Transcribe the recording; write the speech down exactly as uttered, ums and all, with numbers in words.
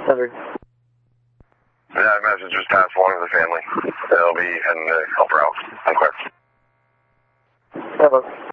Center. Yeah, message just passed along to the family. They'll be heading to help her out. I'm clear. Hello.